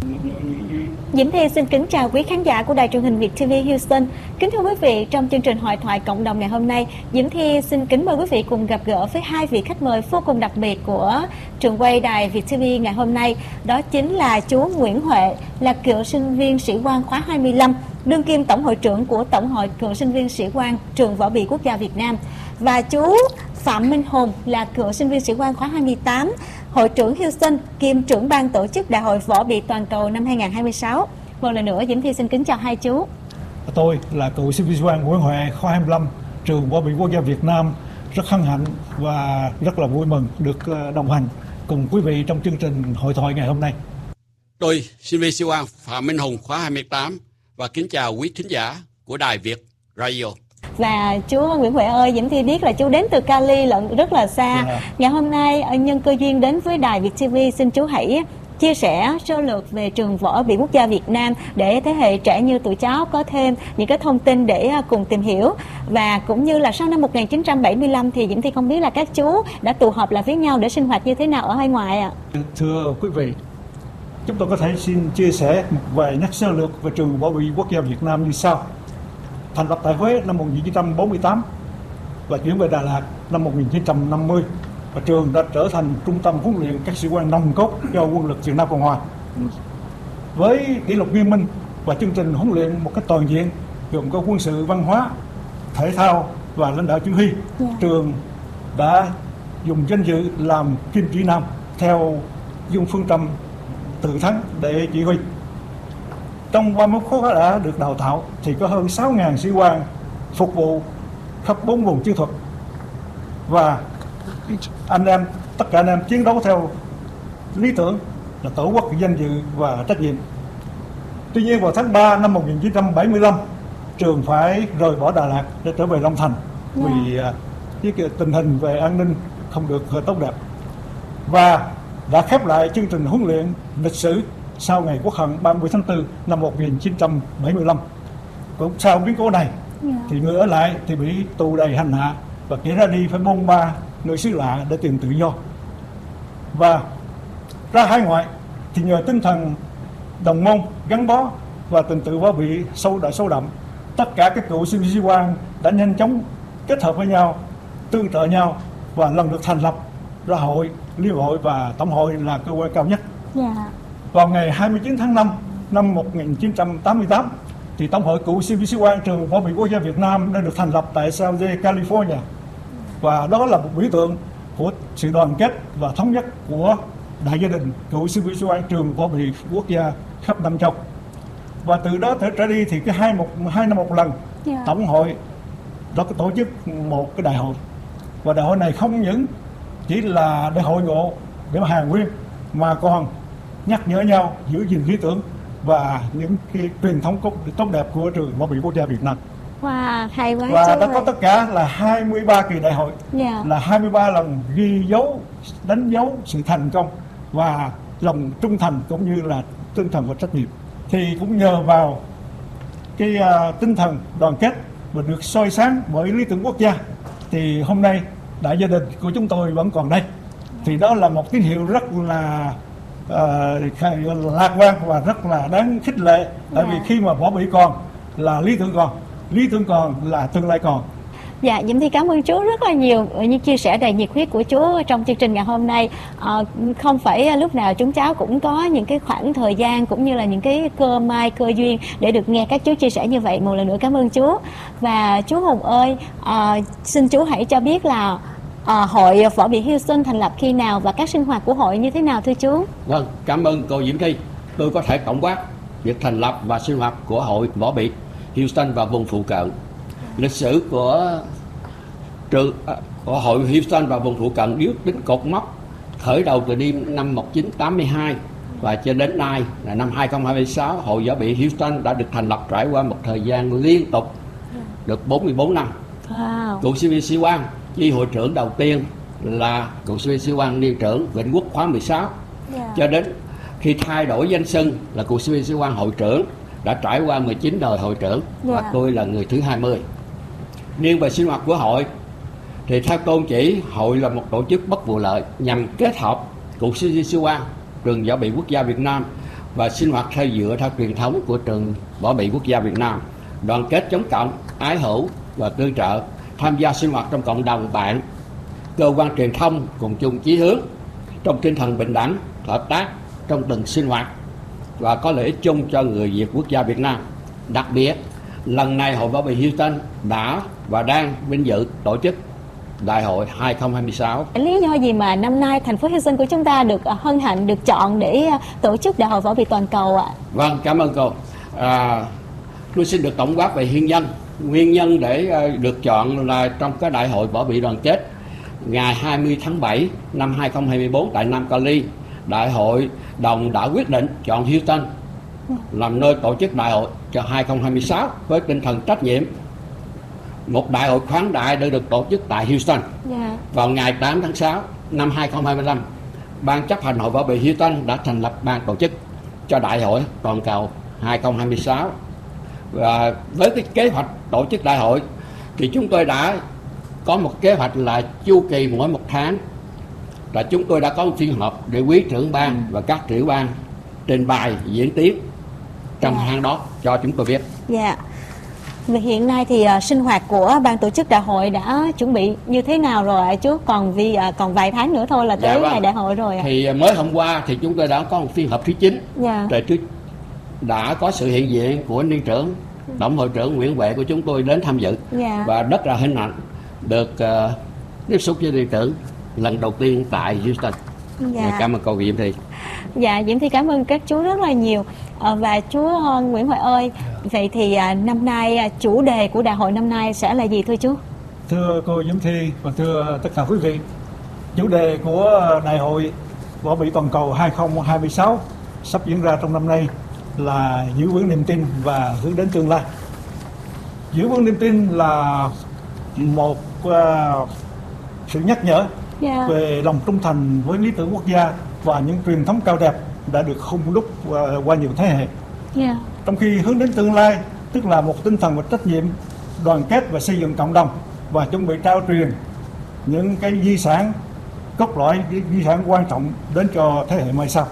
Diễm Thi xin kính chào quý khán giả của Đài truyền hình Việt TV Houston. Kính thưa quý vị, trong chương trình Hội thoại cộng đồng ngày hôm nay, Diễm Thi xin kính mời quý vị cùng gặp gỡ với hai vị khách mời vô cùng đặc biệt của trường quay Đài Việt TV ngày hôm nay. Đó chính là chú Nguyễn Huệ, là cựu sinh viên sĩ quan khóa 25, đương kim tổng hội trưởng của Tổng hội cựu sinh viên sĩ quan Trường Võ bị Quốc gia Việt Nam, và chú Phạm Minh Hùng, là cựu sinh viên sĩ quan khóa 28, hội trưởng Houston, kiêm trưởng ban tổ chức Đại hội Võ bị toàn cầu năm 2026. Một lần nữa, Diễm Thi xin kính chào hai chú. Tôi là cựu sinh viên sĩ quan Nguyễn Huệ, khóa 25, Trường Võ bị Quốc gia Việt Nam. Rất hân hạnh và rất là vui mừng được đồng hành cùng quý vị trong chương trình hội thoại ngày hôm nay. Tôi, sinh viên sĩ quan Phạm Minh Hùng, khóa 28, và kính chào quý thính giả của Đài Việt Radio. Và chú Nguyễn Huệ ơi, Diễm Thi biết là chú đến từ Cali lận, rất là xa. Ngày hôm nay nhân cơ duyên đến với Đài Việt TV, xin chú hãy chia sẻ sơ lược về Trường Võ bị Quốc gia Việt Nam để thế hệ trẻ như tụi cháu có thêm những cái thông tin để cùng tìm hiểu. Và cũng như là sau năm 1975 thì Diễm Thi không biết là các chú đã tụ họp lại với nhau để sinh hoạt như thế nào ở hải ngoại ạ? Thưa quý vị, chúng tôi có thể xin chia sẻ một vài nét sơ lược về Trường Võ bị Quốc gia Việt Nam như sau. Thành lập tại Huế năm 1948 và chuyển về Đà Lạt năm 1950, và trường đã trở thành trung tâm huấn luyện các sĩ quan nòng cốt cho quân lực Việt Nam Cộng Hòa. Với kỷ luật nghiêm minh và chương trình huấn luyện một cách toàn diện, gồm có quân sự, văn hóa, thể thao và lãnh đạo chỉ huy, trường đã dùng danh dự làm kim chỉ nam theo dung phương châm tự thắng để chỉ huy. Trong 31 khóa đã được đào tạo thì có hơn 6.000 sĩ quan phục vụ khắp 4 vùng chiến thuật, và tất cả anh em chiến đấu theo lý tưởng là tổ quốc, danh dự và trách nhiệm. Tuy nhiên vào tháng 3 năm 1975, trường phải rời bỏ Đà Lạt để trở về Long Thành vì cái tình hình về an ninh không được tốt đẹp, và đã khép lại chương trình huấn luyện lịch sử sau ngày Quốc hận 30 tháng 4 năm 1975. Cũng sau biến cố này thì người ở lại thì bị tù đầy hành hạ và kẻ ra đi phải bôn ba nơi xứ lạ để tìm tự do. Và ra hải ngoại thì nhờ tinh thần đồng môn gắn bó và tình tự võ bị sâu đậm, tất cả các cựu sinh viên sĩ quan đã nhanh chóng kết hợp với nhau, tương trợ nhau, và lần được thành lập ra hội, liên hội và tổng hội là cơ quan cao nhất. Vào ngày 29 tháng 5 năm 1988 thì Tổng hội cựu sinh viên sĩ quan Trường Võ bị Quốc gia Việt Nam đã được thành lập tại San Jose, California. Và đó là một biểu tượng của sự đoàn kết và thống nhất của đại gia đình cựu sinh viên sĩ quan Trường Võ bị Quốc gia khắp năm châu. Và từ đó trở đi thì cái hai năm một lần, Tổng hội đó có tổ chức một cái đại hội. Và đại hội này không những chỉ là để hội ngộ, để mà hàn huyên, mà còn nhắc nhở nhau giữ gìn lý tưởng và những cái truyền thống tốt đẹp của Trường Võ bị Quốc gia Việt Nam. Wow, hay quá. Và đã có tất cả là 23 kỳ đại hội, là 23 lần ghi dấu, đánh dấu sự thành công và lòng trung thành cũng như là tinh thần và trách nhiệm. Thì cũng nhờ vào cái tinh thần đoàn kết và được soi sáng bởi lý tưởng quốc gia thì hôm nay đại gia đình của chúng tôi vẫn còn đây. Thì đó là một tín hiệu rất là lạc quan và rất là đáng khích lệ. Tại vì khi mà võ bị còn là lý tưởng còn là tương lai còn. Dạ, Diễm Thi cảm ơn chú rất là nhiều những chia sẻ đầy nhiệt huyết của chú trong chương trình ngày hôm nay. Không phải lúc nào chúng cháu cũng có những cái khoảng thời gian cũng như là những cái cơ duyên để được nghe các chú chia sẻ như vậy. Một lần nữa cảm ơn chú. Và chú Hùng ơi, xin chú hãy cho biết là hội Võ bị Houston thành lập khi nào và các sinh hoạt của hội như thế nào thưa chú? Vâng, cảm ơn cô Diễm Thi. Tôi có thể tổng quát việc thành lập và sinh hoạt của hội Võ bị Houston và vùng phụ cận. Lịch sử của hội Houston và vùng phụ cận biết đến cột mốc khởi đầu từ năm 1982 và cho đến nay là năm 2026, hội Võ bị Houston đã được thành lập trải qua một thời gian liên tục được 44 năm. Cựu sinh viên sĩ quan chi hội trưởng đầu tiên là cựu sinh viên sĩ quan niên trưởng Vĩnh Quốc khóa 16, cho đến khi thay đổi danh xưng là cựu sinh viên sĩ quan hội trưởng, đã trải qua 19 đời hội trưởng và tôi là người thứ 20. Riêng về sinh hoạt của hội thì theo tôn chỉ, hội là một tổ chức bất vụ lợi nhằm kết hợp cựu sinh viên sĩ quan Trường Võ bị Quốc gia Việt Nam và sinh hoạt dựa theo truyền thống của trường Võ bị Quốc gia Việt Nam, đoàn kết chống cộng, ái hữu và tương trợ, tham gia sinh hoạt trong cộng đồng bạn, cơ quan truyền thông cùng chung chí hướng trong tinh thần bình đẳng, hợp tác trong từng sinh hoạt và có lợi ích chung cho người Việt Quốc gia Việt Nam. Đặc biệt, lần này Hội Võ bị Houston đã và đang vinh dự tổ chức Đại hội 2026. Lý do gì mà năm nay thành phố Houston của chúng ta được hân hạnh được chọn để tổ chức Đại hội Võ bị toàn cầu ạ? Vâng, cảm ơn cô. Tôi xin được tổng quát về nguyên nhân để được chọn là trong cái Đại hội Võ bị đoàn kết ngày 20 tháng 7 năm 2024 tại Nam Cali, Đại hội đồng đã quyết định chọn Houston làm nơi tổ chức đại hội cho 2026 với tinh thần trách nhiệm. Một đại hội khoáng đại đã được tổ chức tại Houston vào ngày 8 tháng 6 năm 2025. Ban chấp hành Hội Võ bị Houston đã thành lập ban tổ chức cho Đại hội toàn cầu 2026. Và với cái kế hoạch tổ chức đại hội thì chúng tôi đã có một kế hoạch là chu kỳ mỗi một tháng, là chúng tôi đã có một phiên họp để quý trưởng ban và các trưởng ban trình bày diễn tiến trong tháng đó cho chúng tôi biết. Dạ. Và hiện nay thì sinh hoạt của ban tổ chức đại hội đã chuẩn bị như thế nào rồi ạ chú? Còn vài tháng nữa thôi là tới ngày đại hội rồi ạ. Thì mới hôm qua thì chúng tôi đã có một phiên họp thứ 9. Rồi đã có sự hiện diện của niên trưởng, tổng hội trưởng Nguyễn Huệ của chúng tôi đến tham dự. Và rất là hân hạnh được tiếp xúc với niên trưởng lần đầu tiên tại Houston. Cảm ơn cô Diễm Thi. Dạ, Diễm Thi cảm ơn các chú rất là nhiều. Và chú Nguyễn Huệ ơi, vậy thì năm nay chủ đề của đại hội năm nay sẽ là gì thưa chú? Thưa cô Diễm Thi và thưa tất cả quý vị, chủ đề của Đại hội Võ bị toàn cầu 2026 sắp diễn ra trong năm nay là giữ vững niềm tin và hướng đến tương lai. Giữ vững niềm tin là một sự nhắc nhở về lòng trung thành với lý tưởng quốc gia và những truyền thống cao đẹp đã được hung đúc qua nhiều thế hệ. Trong khi hướng đến tương lai, tức là một tinh thần và trách nhiệm đoàn kết và xây dựng cộng đồng và chuẩn bị trao truyền những cái di sản cốt lõi, di sản quan trọng đến cho thế hệ mai sau.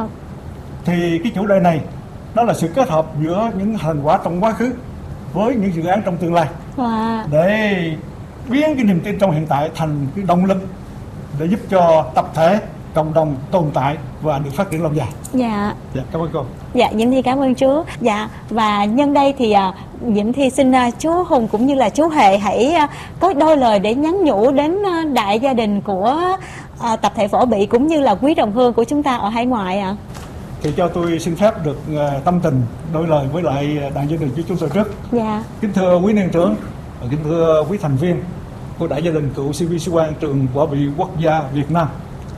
Thì cái chủ đề này nó là sự kết hợp giữa những thành quả trong quá khứ với những dự án trong tương lai để biến cái niềm tin trong hiện tại thành cái động lực để giúp cho tập thể, cộng đồng tồn tại và được phát triển lâu dài. Dạ, cảm ơn cô. Dạ, Diễm Thi cảm ơn chú. Dạ, và nhân đây thì Diễm Thi xin chú Hùng cũng như là chú Hệ hãy có đôi lời để nhắn nhủ đến đại gia đình của tập thể Võ Bị cũng như là quý đồng hương của chúng ta ở hải ngoại ạ. Thì cho tôi xin phép được tâm tình đôi lời với lại đại gia đình của chúng tôi trước. Kính thưa quý niên trưởng, kính thưa quý thành viên của đại gia đình cựu sinh viên sĩ quan trường Võ bị Quốc gia Việt Nam.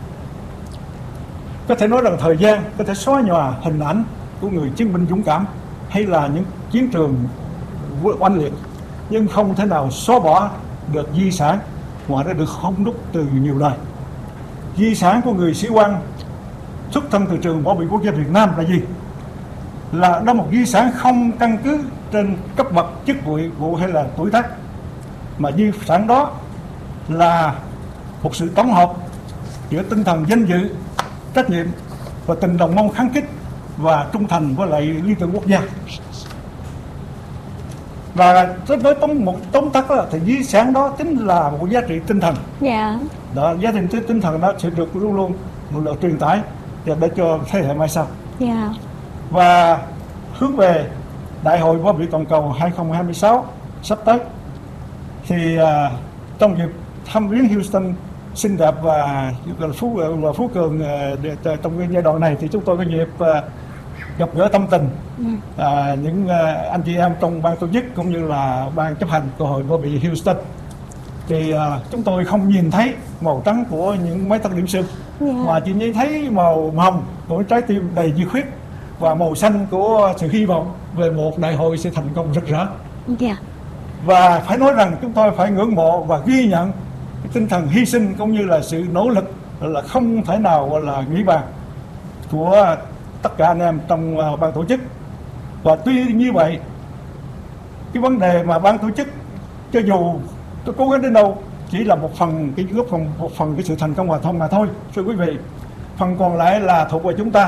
Có thể nói rằng thời gian có thể xóa nhòa hình ảnh của người chiến binh dũng cảm hay là những chiến trường oanh liệt, nhưng không thể nào xóa bỏ được di sản ngoài ra được hung đúc từ nhiều đời. Di sản của người sĩ quan xuất thân từ trường Võ bị Quốc gia Việt Nam là gì? Là đó một di sản không căn cứ trên cấp bậc, chức vụ hay là tuổi tác, mà di sản đó là một sự tổng hợp giữa tinh thần danh dự, trách nhiệm và tình đồng mong kháng khích và trung thành với lại lý tưởng quốc gia. Và với một tóm tắt là thì di sản đó chính là một giá trị tinh thần. Đó, giá trị tinh thần đó sẽ được luôn luôn được truyền tải để cho thế hệ mai sau. Và hướng về Đại hội Võ bị toàn cầu 2026 sắp tới thì trong dịp thăm viếng Houston xinh đẹp và phú cường trong cái giai đoạn này thì chúng tôi có dịp gặp gỡ tâm tình những anh chị em trong ban tổ chức cũng như là ban chấp hành của Hội Võ bị Houston. Thì chúng tôi không nhìn thấy màu trắng của những mái tóc điểm sương, mà chỉ nhìn thấy màu hồng của trái tim đầy nhiệt huyết và màu xanh của sự hy vọng về một đại hội sẽ thành công rực rỡ. Và phải nói rằng chúng tôi phải ngưỡng mộ và ghi nhận cái tinh thần hy sinh cũng như là sự nỗ lực là không thể nào là nghĩ bàn của tất cả anh em trong ban tổ chức. Và tuy như vậy, cái vấn đề mà ban tổ chức cho dù tôi cố gắng đến đâu chỉ là một phần cái sự thành công hòa thông mà thôi, thưa quý vị. Phần còn lại là thuộc về chúng ta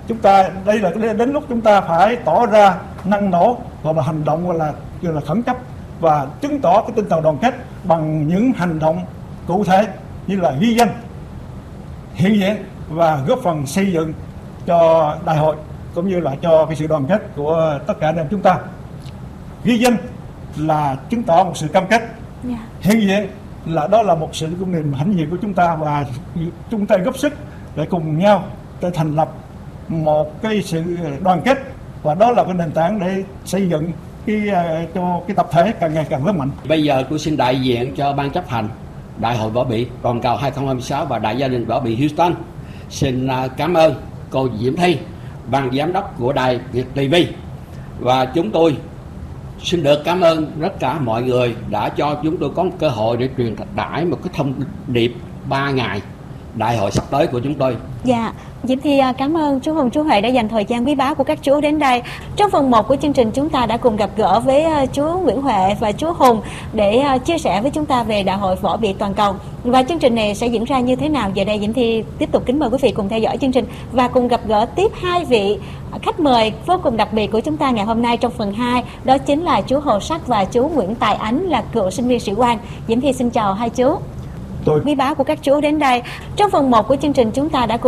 chúng ta đây là đến lúc chúng ta phải tỏ ra năng nổ hoặc là hành động gọi là khẩn cấp và chứng tỏ cái tinh thần đoàn kết bằng những hành động cụ thể như là ghi danh, hiện diện và góp phần xây dựng cho đại hội cũng như là cho cái sự đoàn kết của tất cả anh em chúng ta. Ghi danh là chứng tỏ một sự cam kết, hiện diện là đó là một sự công niềm hãnh diện của chúng ta và chúng ta góp sức để cùng nhau để thành lập một cái sự đoàn kết, và đó là cái nền tảng để xây dựng cho cái tập thể càng ngày càng lớn mạnh. Bây giờ tôi xin đại diện cho ban chấp hành Đại hội Võ Bị Toàn cầu 2026 và Đại gia đình Võ Bị Houston xin cảm ơn cô Diễm Thi, ban giám đốc của Đài Việt TV, và chúng tôi xin được cảm ơn tất cả mọi người đã cho chúng tôi có một cơ hội để truyền tải một cái thông điệp 3 ngày đại hội sắp tới của chúng tôi. Dạ, Diễm Thi cảm ơn chú Hùng, chú Huệ đã dành thời gian quý báu của các chú đến đây. Trong phần 1 của chương trình chúng ta đã cùng gặp gỡ với chú Nguyễn Huệ và chú Hùng để chia sẻ với chúng ta về Đại hội Võ Bị Toàn cầu. Và chương trình này sẽ diễn ra như thế nào? Giờ đây Diễm Thi tiếp tục kính mời quý vị cùng theo dõi chương trình và cùng gặp gỡ tiếp hai vị khách mời vô cùng đặc biệt của chúng ta ngày hôm nay trong phần 2. Đó chính là chú Hồ Sắc và chú Nguyễn Tài Ánh là cựu sinh viên sĩ quan. Diễm Thi xin chào hai chú. Quý báu của các chú đến đây. Trong phần 1 của chương trình chúng ta đã cùng